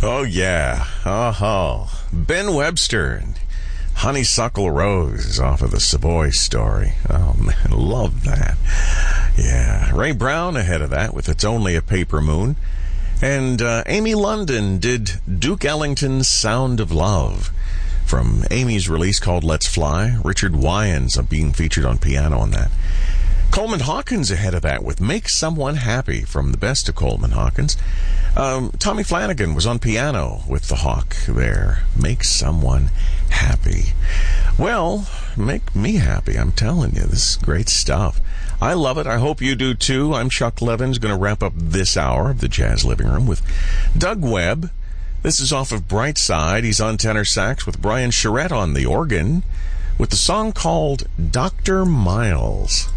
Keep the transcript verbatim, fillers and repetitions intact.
Oh, yeah. Uh-huh. Ben Webster and Honeysuckle Rose is off of the Savoy Story. Oh, man, love that. Yeah. Ray Brown ahead of that with It's Only a Paper Moon. And uh, Amy London did Duke Ellington's Sound of Love from Amy's release called Let's Fly. Richard Wyans being featured on piano on that. Coleman Hawkins ahead of that with Make Someone Happy from the best of Coleman Hawkins. Um, Tommy Flanagan was on piano with the Hawk there. Make Someone Happy. Well, make me happy, I'm telling you. This is great stuff. I love it. I hope you do too. I'm Chuck Levins, going to wrap up this hour of the Jazz Living Room with Doug Webb. This is off of Bright Side. He's on tenor sax with Brian Charette on the organ with the song called Doctor Miles.